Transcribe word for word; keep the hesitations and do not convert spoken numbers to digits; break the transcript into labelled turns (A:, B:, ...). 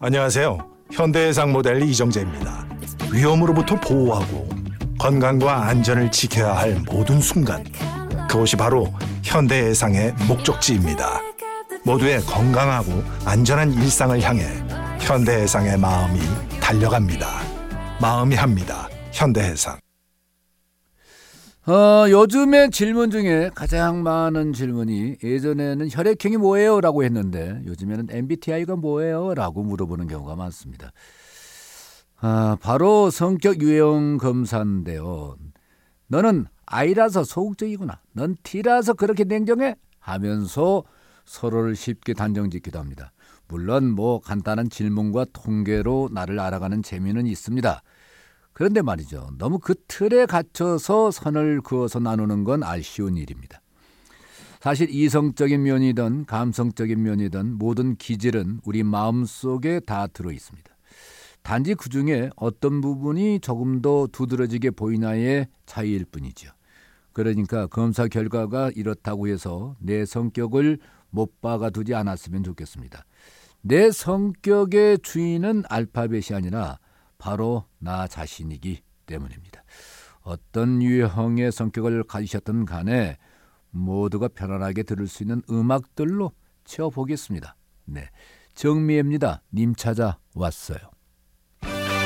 A: 안녕하세요. 현대해상 모델 이정재입니다. 위험으로부터 보호하고 건강과 안전을 지켜야 할 모든 순간, 그것이 바로 현대해상의 목적지입니다. 모두의 건강하고 안전한 일상을 향해 현대해상의 마음이 달려갑니다. 마음이 합니다. 현대해상.
B: 어, 요즘의 질문 중에 가장 많은 질문이, 예전에는 혈액형이 뭐예요? 라고 했는데 요즘에는 엠비티아이가 뭐예요? 라고 물어보는 경우가 많습니다. 아, 바로 성격 유형 검사인데요. 너는 I라서 소극적이구나, 넌 T라서 그렇게 냉정해? 하면서 서로를 쉽게 단정짓기도 합니다. 물론 뭐 간단한 질문과 통계로 나를 알아가는 재미는 있습니다. 그런데 말이죠, 너무 그 틀에 갇혀서 선을 그어서 나누는 건 아쉬운 일입니다. 사실 이성적인 면이든 감성적인 면이든 모든 기질은 우리 마음속에 다 들어있습니다. 단지 그중에 어떤 부분이 조금 더 두드러지게 보이나의 차이일 뿐이죠. 그러니까 검사 결과가 이렇다고 해서 내 성격을 못 박아두지 않았으면 좋겠습니다. 내 성격의 주인은 알파벳이 아니라 바로 나 자신이기 때문입니다. 어떤 유형의 성격을 가지셨든 간에 모두가 편안하게 들을 수 있는 음악들로 채워보겠습니다. 네, 정미애입니다. 님 찾아왔어요.